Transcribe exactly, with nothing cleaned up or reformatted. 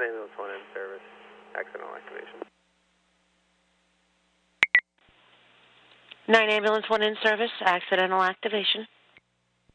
nine ambulance one in service. Accidental activation. nine ambulance one in service. Accidental activation.